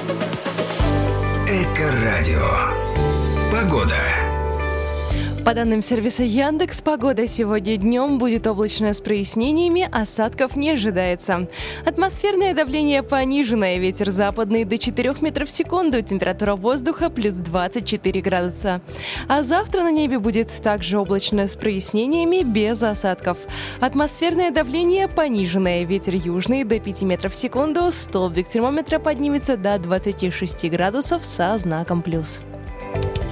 Эко-радио. Погода. По данным сервиса Яндекс, погода сегодня днем будет облачная с прояснениями, осадков не ожидается. Атмосферное давление пониженное, ветер западный до 4 метров в секунду, температура воздуха плюс 24 градуса. А завтра на небе будет также облачно с прояснениями, без осадков. Атмосферное давление пониженное, ветер южный до 5 метров в секунду, столбик термометра поднимется до 26 градусов со знаком плюс.